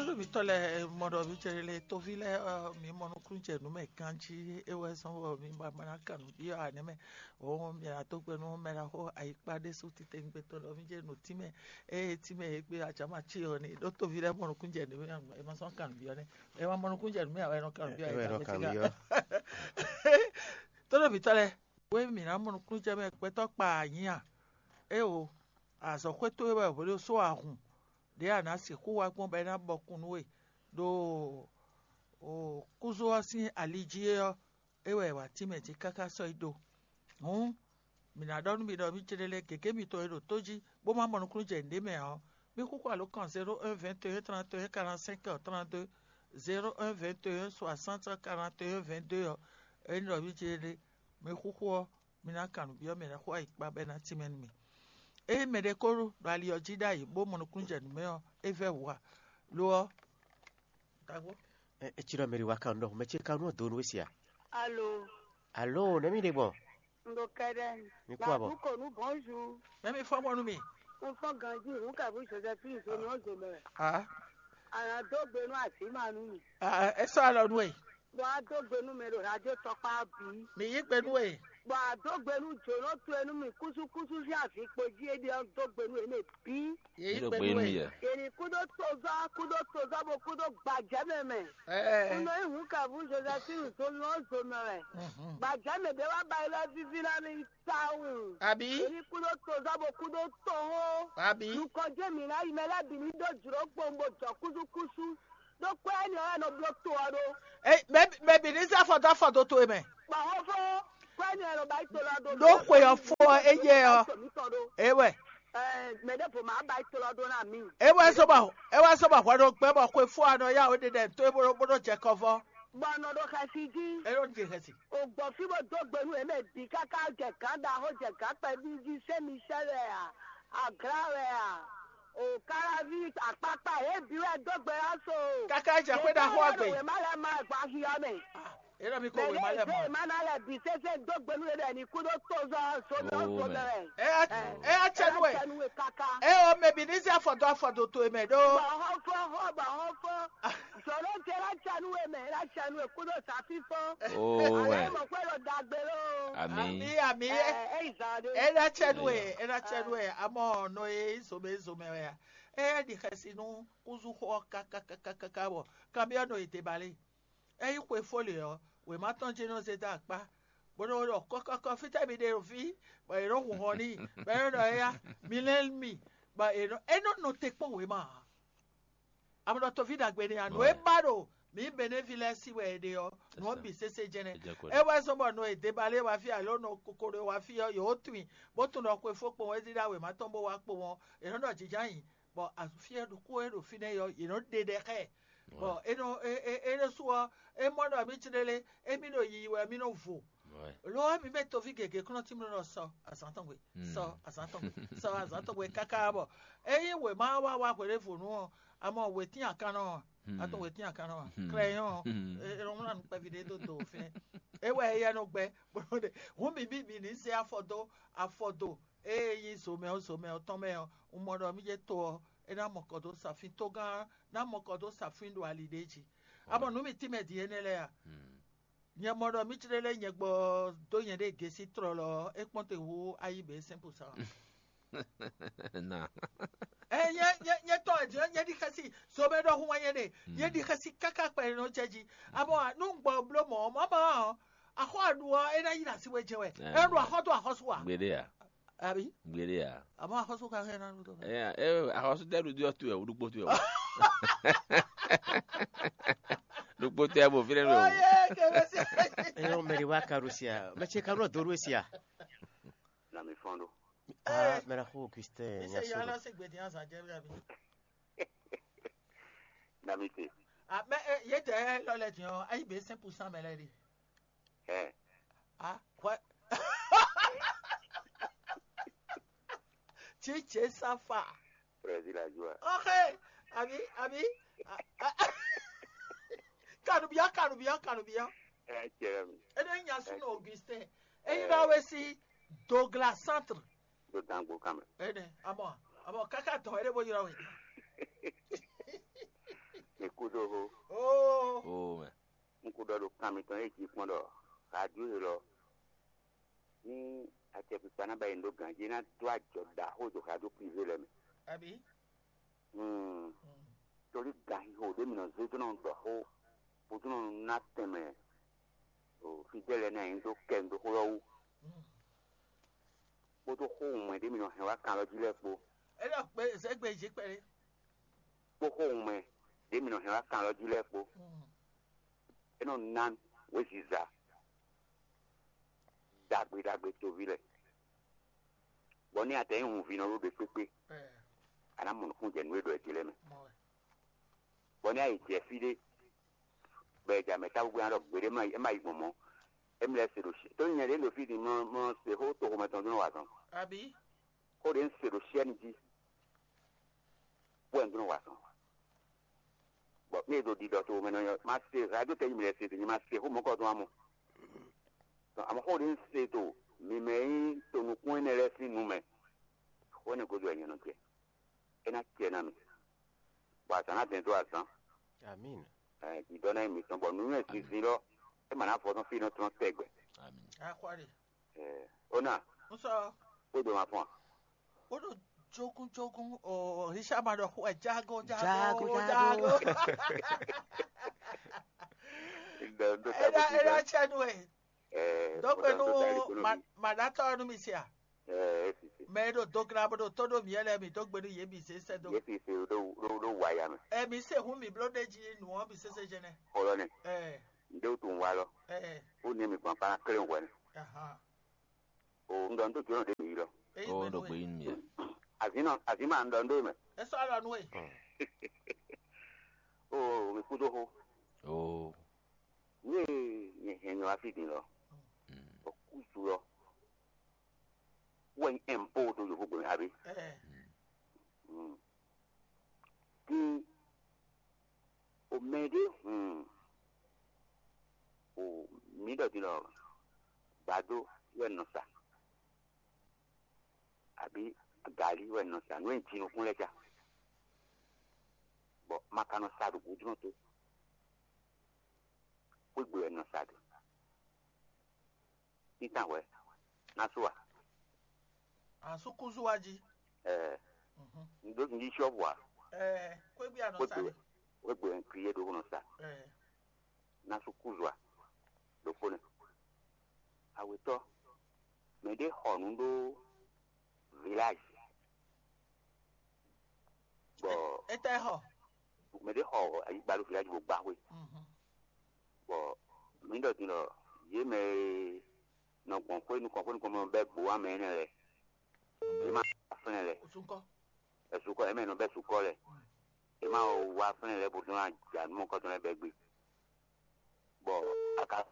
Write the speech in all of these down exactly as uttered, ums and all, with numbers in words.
Todo vitole modo vicele to vile mi mono kunche no me kanchi e wa so mi ba manaka no bi aneme o mi ato pe no me ra ho ai pade su ti te ngbe to lo mi je no time e time e pe acha ma chi oni do to vile mono kunche no e ma so kan bi oni e wa mono kunche no me wa no kan bi ai no ta cambio. todo vitole we mi na mono kunche me pe to pa yin a e o aso kwe to e wa bo so ahun de anasi kuwa gbon be na bokun we do o kuzo asin alijie ewe wa timeti kaka so ido hun mi na donu mi do mi tirele keke mi to ero toji bo ma monu kun je nde me ho mi kuku alo kan zero un vingt et un trente et un quarante-cinq trente-deux zero un vingt et un soixante quarante et un vingt-deux e no mi tirele mi kuku mi na kanu bi o mi na kwa ipa be na timen mi e mere koru do ali ojida yi bo monu kun je me ho e ve wa lo tago E chiro meri wakando me cheka no do wesia. Allô. Allô, nami de bon. Ndo keden. Mi kwa bo. Ko nu bonjour. même fo monu mi On fo ganji, on ka bu Josephine so ni o zo me. ah Ara do gbe nu ati manu mi. ah e so alo nu e Bo a do gbe nu me ro radio topa bi. mi yi pe nu e Bo a do gbe nu jo no tu enu mi kusu kusu si afi poji e de do gbe nu e me bi. yi Ilo pe pe nu nu e ya. Eni kudo toza, kudo toza bo kudo gbaje me me. eh Uno ihun ka bu Josephine so ni o zo me re. mhm Gbaje me be wa ba ile vivi na ni town. abi Eni kudo toza bo kudo to ho. abi Lukọjẹ́ mi náà ìmẹ́lẹ́ bìíní dòjúrò gbòǹgbò jọ kúsúkúsú ló pẹ́ ẹni ọ̀rẹ́ náà ló tó ọdún. eh me me bi ni sa foto foto to e me Pàwọ́ fún pẹ́ ẹni ọ̀rẹ́ bá ìtò lọ́dún. ló pe o fo eye o ewe Mẹ̀dẹ́fò máa bá ìtò lọ́dún náà mí. ewe so ba ewe so ba kwa do pe bo kwe fo ano ya o de de to e bo bo je cover Gbọ́nà ló ka sí jí. e ro je kesi Ògbọ̀n fíbò tó gbẹ̀rù ẹ̀mẹ́ bí káká jẹ̀ká dá ó jẹ̀ká pẹ̀lú ibi sẹ́mi sẹ́rẹ̀ à àgá rẹ̀ à òkára bí àpápá ẹ̀bí rẹ̀ dọ́gbẹ̀rẹ̀ aṣọ. kaka je pe da ho agbe Ìwé má lẹ́ máa gbà sí ọmọ. e ro mi ko we ma le mo Manala bi sese dogbenu le ni kudo toza so do Oh, so man. le. e a e a chenu e Chanu kaka. e o me bi ni sa foto foto to e me do Ba ho fo ho ba ho fo. So lo te la chanu e me la chanu e kudo sa fi fo. Oh, Ale man. mo pe lo dagbero. Àmín. ami ami Eh e izade. e na chenu e e na chenu e amo no e so me so me ya e di kasi nu kuzu ho kaka kaka kaka bo kambia no ite bale e ikwe folio we ma ton je no se da pa bono ro kokoko fita mi de rofi ba ero hu honi ba ero ya milel mi ba ero e no no te pon we ma amdo to vida gbe ni anu e baro mi benefile si we de o no bi sese jene e wa so mo no e de bale wa fi alo no kokoro wa fi yo twin bo tun no kwe fopo we dida we ma ton bo wa po won ero no jijayin bo asufie do ko ero fi ne yo you know de de ke bo eno e eno so e mo no mi chirele e mi no yi we mi no vo Ouais. lo mi meto vi gege kono ti mi no so asantan we so asantan we so asantan we kaka bo e yin we ma wa wa pere fonu o amo we tin akan no ato we tin akan no crayon e ro mo na pe video to to fin e we ya no gbe bo de won mi bi mi ni se afodo afodo e yin so me o so me o ton me o mo do mi je to e na mokodo safin to gan na mokodo safin do alideji amo no mi ti me di enele ya nye modo mi chirele nye gbo do yen de gesi trolo e ponte wo ayibe simple sa Na. eh nye nye nye to je nye di kasi so be do hu wan yen de nye di kasi kaka pe no cheji amo nu gbo blo mo mo ba aho adu e na yina si we jewe e ru aho to aho so a Gbede ya. abi Gbede ya. amo aho so ka he na do Eh, eh, ahosu deru di otu e, urugbo tu e. Urugbo tu e bo fire no. oye ke be si E o meri wakarusia. Me cheka no do wesia. Na mi fondo. Ah, mera ho Christian se ya ya na so. se gbe di ansa je abi Na mi te. ah me ye te lo le ti o ayibe simple sa me le ri Eh. ah what chiche safa Brazil a joie. okay abi abi kanubia kanubia kanubia Eh, Jeremy. ene nya su no Augustin ene na we si Douglas Centre Do tango kamera. ene amo amo kaka to ere bo yira we kudo ho Oh. Oh, man. nkudo do kami ton e ji pon do radio lo ni ate bi pana ba ndo ganje na to ajo da ho do radio privé le mi Abi. mm tori gahi ho de mi no zo to no do ho po to no na teme o fidele na ndo kendo ho lo po to ho mo de mi no he wa kan lo jile po E lo pe se gbe je pere. po ho mo de mi no he wa kan lo jile po eno nan we ziza dagbe dagbe to vile boni ate hun vi no be pepe Eh. ana mun kun je nwe do etile me Mo. boni ai je fide be ja me ta gwa ro gbere ma e ma igbomo emle se do shi to yin le lo fidi mo mo se ho to ko meton no wa san Abi. ko den se do shi ani ji wo ndun wa san bo me do di do to me no ma se radio te yin le se ni ma se ho mo ko to amu so am ho den se to mi me to nu kun ne le si nu me o ne ko do yin no ke ena ke na mi ba sana ten to asan Amin. eh ki do na mi son bo nu ne si si lo e ma na fo ton fi no ton tegbe Amen. Akwari. eh ona Nso. o do ma fon O do jogun jogun o risha ma do ho jago Jago, jago jago. do do Era era chenu e. eh Dokwe no ma ma data no mi sia. eh si si Me do dogra bo do todo mi ele mi dogbe no ye bi se se do. ye si si do do do wa ya me E mi se hu mi blood ji nu o bi se se je ne. o lo ne Eh. ndo tun wa lo Eh. o ne mi pan pa kren wa ne Aha. o ndo ndo jo de mi lo E Oh, me no, no. boy, in me. azina azima ndo ndo me E so ala no e. o mi ku do ho Oh. ni ni he no afi din lo Mm. o ku su lo wen em po do yo go abi Eh. mm ki o mede mm o mi do din lo bado wen no sa abi gali wen no sa no en tinu kun leja bo makano sa do gudu to gbogbo wen no sa do ita we na so a Asukuzu waji. eh Mhm. ndo ndi shop wa Eh, kwe bi ano gbogbo sare. gbogbo en kriye do no sa Eh. na so kuzwa do fone aweto me de honundo village bo Ete ho. me de ho ayi gbaru village bo gbawe Mhm. bo mi do ti lo ye me no kon ko ni kon ko mo be bo wa me ne le ye ma fene le Osunko. e su ko e me no be su ko le e ma o wa fene le bo do na ja mo ko to le be gbe bo aka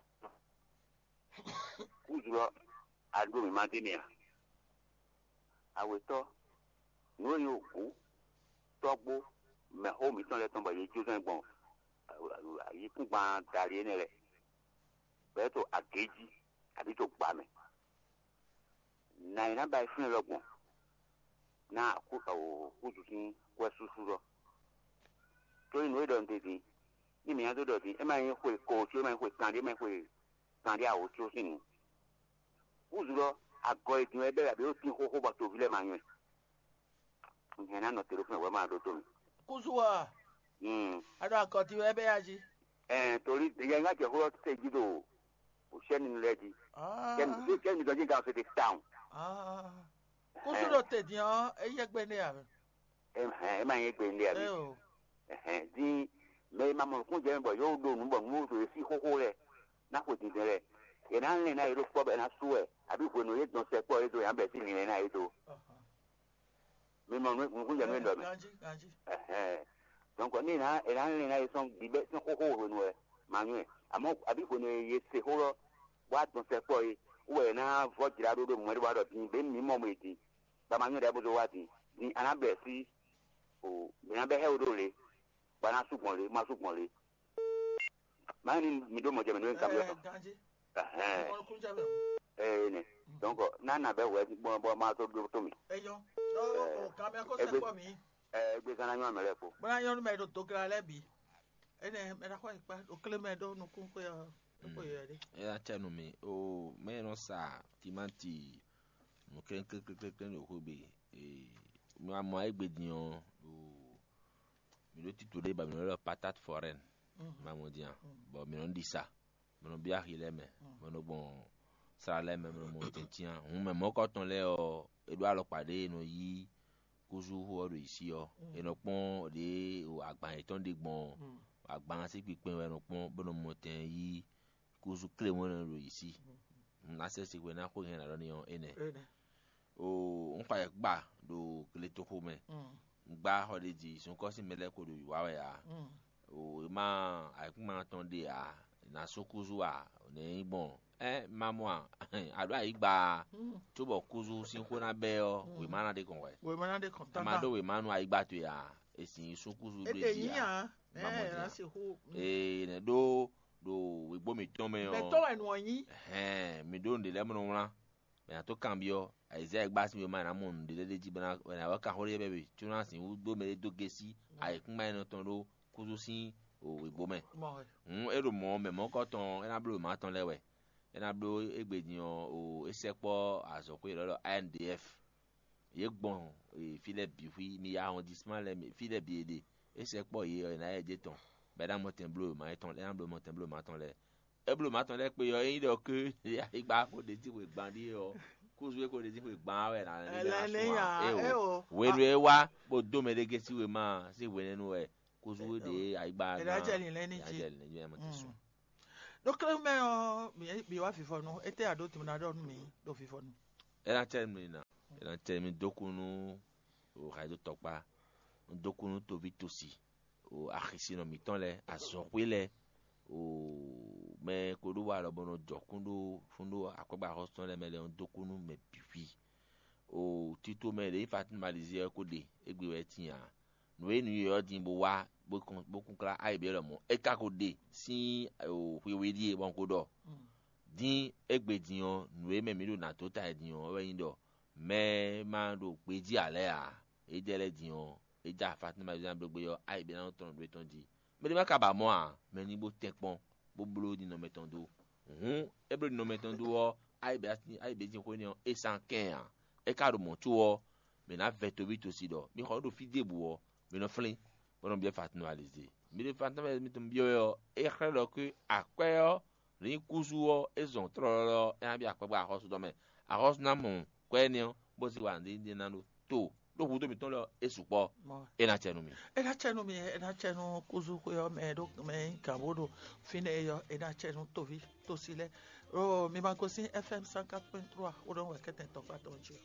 kuzuro ado mi ma tinia aweto no yo ku togbo me ho mi ton le ton ba ye ju ton gbon ayi ku gba dari ne le be to ageji abi to gba me na ina ba fun lo gbon na ku o ku ju kin ku susu ro to inu do ndidi ni mi ado do di e ma yin ku ko ti e ma ku kan di e ma ku kan di awo ti o sin kuzuro ago idun ebe abi o ti ho ho ba to vile ma yin ìyẹn náà nọ tẹ̀lé fún ìwé máa dọ́tò mi. Kuzuwa. Ado akọti ebe ya ji. ẹ torí ìyẹn ń gàjẹ́ hóró tẹ̀ jí lò ó ṣẹ́ nínú rẹ̀ di. kẹ́mi ìdọ́jú nǹkan ṣe ti tàn. Kuzuro tẹ̀ diyan eye gbé ní àná. ẹ máa yẹ gbé ní àná. Ẹ o. di mẹ mamọ kún jẹ́ bọ̀ yóò lò nù bọ̀ nù rẹ̀ sí hóhó rẹ̀ náà kò dìde rẹ̀ ìná ń rìn náà yẹ ló pọ̀ bẹ̀ náà sú ẹ̀ àbí ìfòyìnbó yẹ dùn sẹ́ pọ̀ yẹ dùn yà ń bẹ̀ sí ìrìn náà yẹ dùn. mímọ nukun jẹ nínú mi donc ni na era ni na son bibe son ko ko no e manu amo abi ko no ye se horo wa ton se po yi we na vo jira do do mo wa do tin be mi mo mo iti ba manu de bo do wa ti ni ana be si o mi na be he o do le ba na sugbon le ma sugbon le mani mi do mo je me no nkan yo eh eh ni donc na na be we bo bo ma to do to mi eyo o ka me ko se po mi eh gbe kana yan mele po bra yan me do to gra lebi ene me da kwa pa o kleme do no kun ko ya ko ya de ya chanu mi o me no sa timanti mo kren kren kren kren o hobe e mo amo egbedian o mi lo titule ba mi lo patate foraine ma mo dian bo mi no di ça mo no bia rile me mo no bon ça le me mo tintian on me mo ko ton le o edu alo pade no yi kuzu ho do isi o e no pon de o agban iton de gbon agban si pipin we no pon bo no mo ten yi kuzu kle mo no do isi na se se we na ko hen na ni on ene o on fa gba do kle to ko me gba holiday sun ko si mele ko do wa we ya o ma ai kuma ton de a na so kuzu a ne gbon eh mamwa ado ai gba to bo kuzu sin ko na be o we ma na de kon we we ma na de kon ta ma do we ma nu ai gba to ya esin so kuzu do e ya eh na se ho eh ne do do we gbo mi ton me o me to enu yin eh mi do nde le mo nra me na to cambio aize gba si mi ma na mo nde le ji bana na wa ka hore bebe tuna sin u do me do gesi ai kuma eno ton do kuzu sin o we gbo me mm e ro mo me mo ko ton e na blo ma ton lewe e na blo egbedian o esepo azopo lolo N D F ye gbon e file bi wi mi arrondissement le file bi ede esepo ye na e je ton be da mo ten blo ma ton le na blo mo ten blo ma ton le e blo ma ton le pe yo yin do ke ya igba ko de ti we gbandi o kuzu ko de ti we gban we na le e o we lo e wa bo do me de gesi we ma si we nenu e kuzu de aigba na e da je ni le ni ji je ni je mo ti so do kle me o bi wa fifo no ete ado ti na do mi do fifo no e na tell me na e na tell me dokunu o radio topa dokunu to vitosi o akhisi no mi ton le azorwele o me ko do wa lo bono jokundo fundo akogba hoston le mele dokunu me biwi o tito me le fatin malizie ko de egbe we tian no e nu yo din bo wa bo kon bo kun kra ai be lo mo e ka ko de si o we die bon ko do din egbedian nu e me mi do na to ta edian we yin do me ma do peji ale a e dele dian e ja fatin malizie gbegbe yo ai be na ton do ton di me de ma ka ba mo a me ni bo tekpon bo blo di no meton do mhm e blo di no meton do o ai be ai be din ko ni e san ken a e ka do mo tu o me na veto bito si do mi ho do fide bu o me no flin bono bien fatnualiser mi de fatam mi tum bio yo e khelo ku akwe yo ri kuzu o e zon trolo e abi akwe ba hosu do me a hosu na mo kwe ni bo si wa ndi ndi na no to do hu do mi ton lo e supo e na chenu mi e na chenu mi e na chenu kuzu ko yo me do me kabodo fine yo e na chenu to vi to sile o mi ban ko si F M cent quatre point trois o don we keten to fa ton ji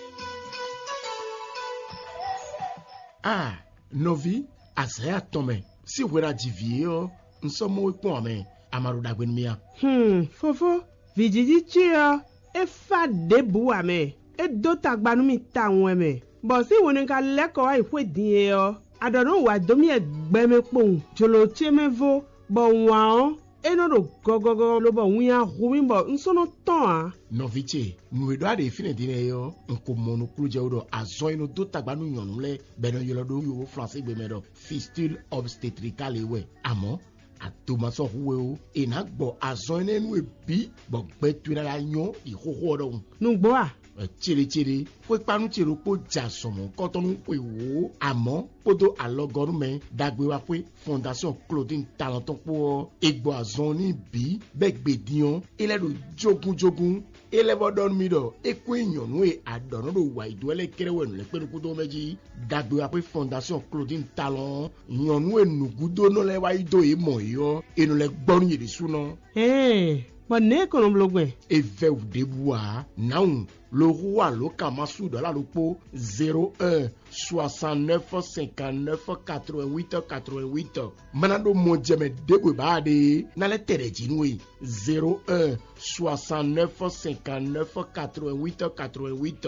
ah novi azaya tome si wera divio nsomo ipon ame amaru dagben mia hmm fofo vijiji chia e fa debu ame e do tagbanu mi ta won me bo si woni ka leko ai fwe din e o adorun wa domi egbe me pon jolo chemevo bo wan eno do gogogo lo bo win ahumi bo nsono ton a noviche nuedo ade fine dine yo nko mono kluje odo azon ino do tagbanu yonu le beno yolo do yo français gbe medo fistule obstétricale we amo atomaso huwe o ina gbo azon enu ebi bo gbe twina la yan ihoho odo nugbo a chiri chiri fwe panu chiro po jasomo kotonu pe wo amo podo alogoru me dagbe wa fwe fondation Claudine Talenton po egbo azon ni bi begbedion ile do jogun jogun ile bodon mi do eku eyan nu e adon do wa idwele kerewenu le penu kudo meji dagbe wa fwe fondation Claudine Talent yanu enugudo no le wa ido e mo yo enu le gbonu yede suno eh bonne kono blogwe e ve ou deboa naun le roi lo kamasu de la lopo zéro un soixante-neuf cinquante-neuf quatre-vingt-huit quatre-vingt-huit manado monjeme debwe bade na le tereji nwe zéro un soixante-neuf cinquante-neuf quatre-vingt-huit quatre-vingt-huit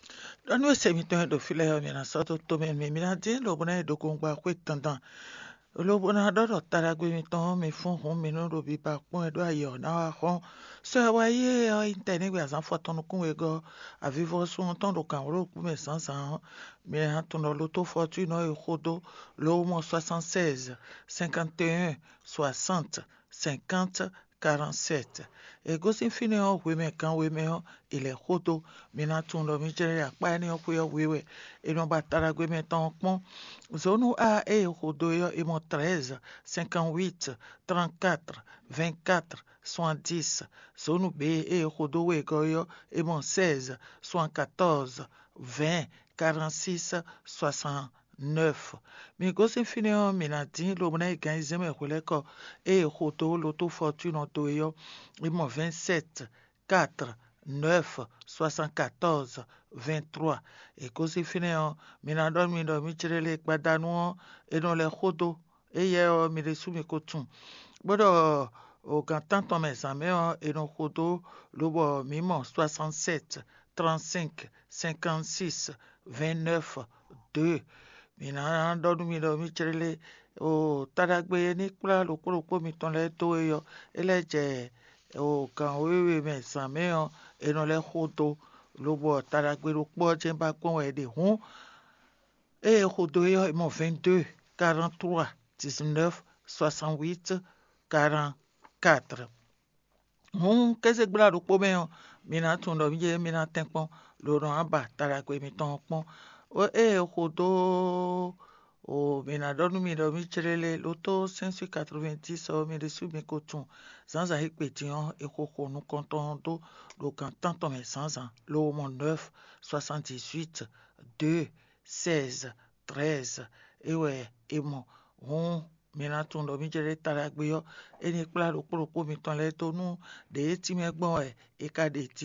Donu se mi ton do file mi na so to to me mi na din lo bona do ko ngba kwe tandan olobona dodo taragwe mi ton mi fun hun mi no do bi ba pon edo ayo na wa hon so wa ye o interne gbe azan fo ton kun we go a vivre sur un temps do kan ro ku me sans sans mi ha ton l'auto fortune no e khodo lo mo soixante-seize cinquante et un soixante cinquante quarante-sept e go sin fini o we me kan we me o ile khodo mi na tun lo mi jere apa ni o ku yo we we e no ba taragwe mi ton pon zone A e khodo yo e mo treize cinquante-huit trente-quatre vingt-quatre soixante-dix zone B e khodo we go yo e mo seize soixante-quatorze vingt quarante-six soixante-neuf mi go sin fini o mi na din lo mo na e gan izeme kwele ko e khodo l'auto fortune to yo e mo vingt-sept quatre neuf soixante-quatorze vingt-trois e go sin fini o mi na do mi do mi chirele padanu e no le khodo e ye o mi le su mi ko tun bodo o kan tanto mes amis e no khodo lo bo mi mo soixante-sept trente-cinq cinquante-six vingt-neuf deux mi na do mi do mi chirele o taragbe ni kula lo kuro po mi ton le to yo ele je o kan wewe mes amis e no le khodo lo bo taragbe lo po je ba kon e de hun e khodo yo e mo vingt-deux quarante-trois dix-neuf soixante-huit quarante-quatre hun kese gbla lo po me mi na tun do mi je mi na tenpon lo ran aba taragbe mi ton pon o e khodo o mi na do mi do mi chirele lo to cinq cent quatre-vingt-dix o mi de su mi ko tun zanza ipe ti on e koko nu konton do lo kan tanto me zanza lo mo neuf soixante-dix-huit deux seize treize e we e mo hun mi na tun do mi jere taragbe yo e ni kula lo po mi ton le to nu de ti me gbon e e ka de ti